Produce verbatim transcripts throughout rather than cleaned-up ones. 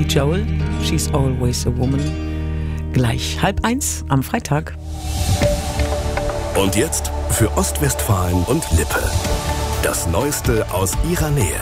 Billy Joel, She's Always a Woman. Gleich halb eins am Freitag. Und jetzt für Ostwestfalen und Lippe. Das Neueste aus ihrer Nähe.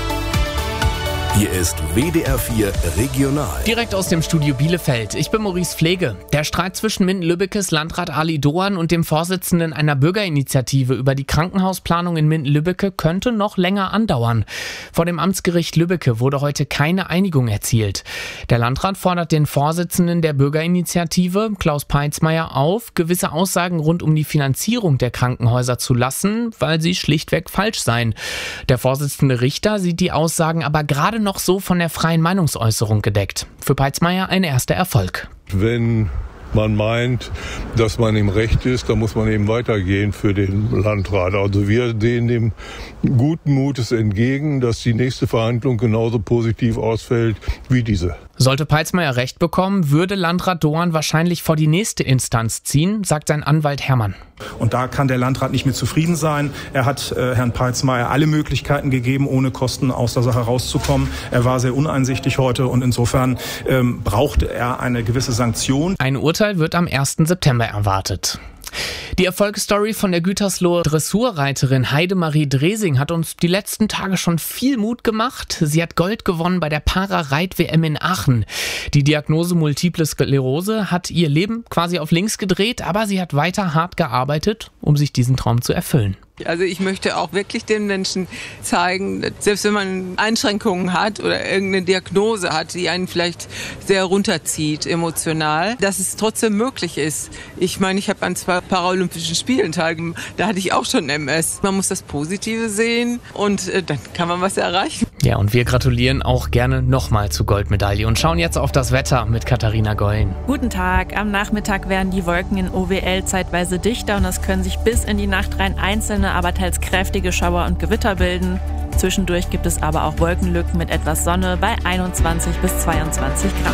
Hier ist W D R vier Regional. Direkt aus dem Studio Bielefeld. Ich bin Maurice Pflege. Der Streit zwischen Minden-Lübbekes Landrat Ali Doan und dem Vorsitzenden einer Bürgerinitiative über die Krankenhausplanung in Minden-Lübbecke könnte noch länger andauern. Vor dem Amtsgericht Lübbecke wurde heute keine Einigung erzielt. Der Landrat fordert den Vorsitzenden der Bürgerinitiative, Klaus Peitzmeier, auf, gewisse Aussagen rund um die Finanzierung der Krankenhäuser zu lassen, weil sie schlichtweg falsch seien. Der Vorsitzende Richter sieht die Aussagen aber gerade noch so von der freien Meinungsäußerung gedeckt. Für Peitzmeier ein erster Erfolg. Wenn man meint, dass man im Recht ist, dann muss man eben weitergehen für den Landrat. Also wir sehen dem guten Mutes entgegen, dass die nächste Verhandlung genauso positiv ausfällt wie diese. Sollte Peitzmeier recht bekommen, würde Landrat Doan wahrscheinlich vor die nächste Instanz ziehen, sagt sein Anwalt Hermann. Und da kann der Landrat nicht mit zufrieden sein. Er hat äh, Herrn Peitzmeier alle Möglichkeiten gegeben, ohne Kosten aus der Sache rauszukommen. Er war sehr uneinsichtig heute und insofern ähm, brauchte er eine gewisse Sanktion. Ein Urteil wird am ersten September erwartet. Die Erfolgsstory von der Gütersloher Dressurreiterin Heidemarie Dresing hat uns die letzten Tage schon viel Mut gemacht. Sie hat Gold gewonnen bei der Para-Reit-W M in Aachen. Die Diagnose Multiple Sklerose hat ihr Leben quasi auf links gedreht, aber sie hat weiter hart gearbeitet, um sich diesen Traum zu erfüllen. Also ich möchte auch wirklich den Menschen zeigen, selbst wenn man Einschränkungen hat oder irgendeine Diagnose hat, die einen vielleicht sehr runterzieht emotional, dass es trotzdem möglich ist. Ich meine, ich habe an zwei Paralympischen Spielen teilgenommen, da hatte ich auch schon M S. Man muss das Positive sehen und äh, dann kann man was erreichen. Ja, und wir gratulieren auch gerne nochmal zur Goldmedaille und schauen jetzt auf das Wetter mit Katharina Gollen. Guten Tag. Am Nachmittag werden die Wolken in O W L zeitweise dichter und es können sich bis in die Nacht rein einzelne, aber teils kräftige Schauer und Gewitter bilden. Zwischendurch gibt es aber auch Wolkenlücken mit etwas Sonne bei einundzwanzig bis zweiundzwanzig Grad.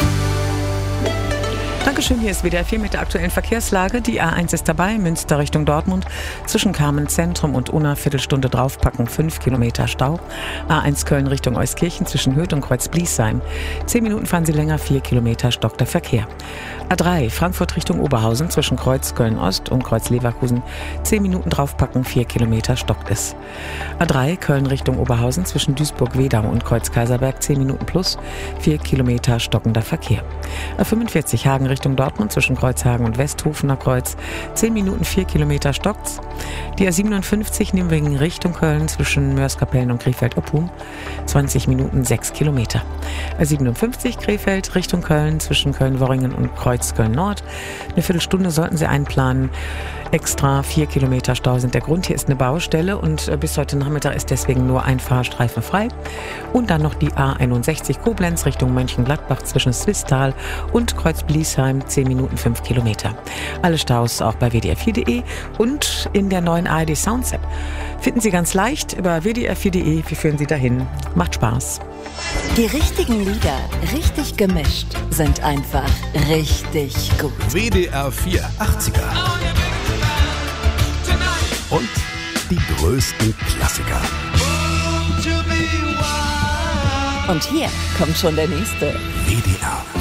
Dankeschön, hier ist W D R vier mit der aktuellen Verkehrslage. Die A eins ist dabei, Münster Richtung Dortmund. Zwischen Kamen Zentrum und Unna Viertelstunde draufpacken, fünf Kilometer Stau. A eins Köln Richtung Euskirchen zwischen Hürth und Kreuz-Bliesheim. Zehn Minuten fahren Sie länger, vier Kilometer stockt der Verkehr. A drei Frankfurt Richtung Oberhausen zwischen Kreuz Köln-Ost und Kreuz Leverkusen. Zehn Minuten draufpacken, vier Kilometer stockt es. A drei Köln Richtung Oberhausen zwischen Duisburg-Wedau und Kreuz Kaiserberg. Zehn Minuten plus, vier Kilometer stockender Verkehr. A fünfundvierzig Hagen Richtung Dortmund zwischen Kreuzhagen und Westhofener Kreuz. zehn Minuten, vier Kilometer stockt's. Die A siebenundfünfzig Nimwegen Richtung Köln zwischen Mörs-Kapellen und Krefeld-Oppum. zwanzig Minuten, sechs Kilometer. A siebenundfünfzig Krefeld Richtung Köln zwischen Köln-Worringen und Kreuz Köln-Nord. Eine Viertelstunde sollten Sie einplanen. Extra vier Kilometer Stau sind der Grund. Hier ist eine Baustelle und bis heute Nachmittag ist deswegen nur ein Fahrstreifen frei. Und dann noch die A einundsechzig Koblenz Richtung Mönchengladbach zwischen Swisttal und Kreuz-Bliesheim. zehn Minuten, fünf Kilometer. Alle Staus auch bei W D R vier Punkt de und in der neuen A R D Sounds App. Finden Sie ganz leicht über W D R vier Punkt de. Wir führen Sie dahin. Macht Spaß. Die richtigen Lieder, richtig gemischt, sind einfach richtig gut. W D R vier achtziger. Und die größten Klassiker. Und hier kommt schon der nächste. W D R